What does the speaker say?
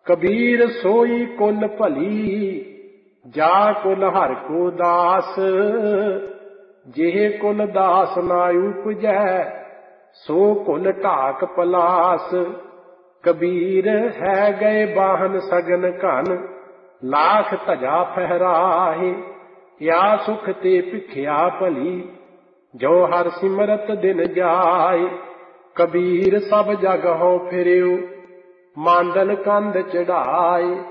कबीर सोई कुल भली जा कुल हर को दास। जेह कुल दास ना उपजै सो कुल ढाक पलास। कबीर है गए बाहन सगन घन लाख धजा फहराहे। या सुख ते भिखिया भली जो हर सिमरत दिन जाए। कबीर सब जग हों फिरियो मांदन कंध चढ़ाए।